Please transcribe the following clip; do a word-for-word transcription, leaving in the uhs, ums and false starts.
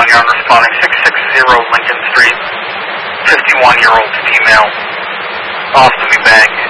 you're responding six sixty Lincoln Street, fifty-one-year-old female, ostomy bag.